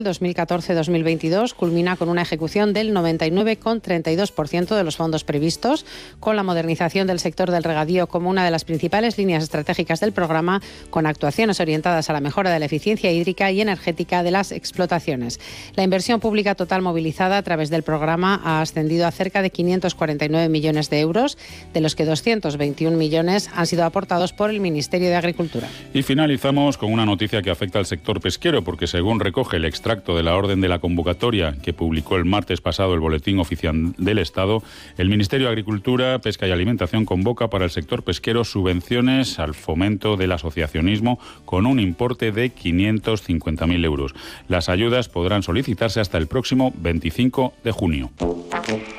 2014-2022 culmina con una ejecución del 99,32% de los fondos previstos, con la modernización del sector del regadío como una de las principales líneas estratégicas del programa, con actuaciones orientadas a la mejora de la eficiencia hídrica y energética de las explotaciones. La inversión pública total movilizada a través del programa ha ascendido a cerca de 549 millones de euros, de los que 221 millones han sido aportados por el Ministerio de Agricultura. Y finalizamos con una noticia que afecta al sector pesquero, porque según recoge el extracto de la orden de la convocatoria que publicó el martes pasado el Boletín Oficial del Estado, el Ministerio de Agricultura, Pesca y Alimentación convoca para el sector pesquero subvenciones al fomento del asociacionismo con un importe de 550.000 euros. Las ayudas podrán solicitarse hasta el próximo 25 de junio.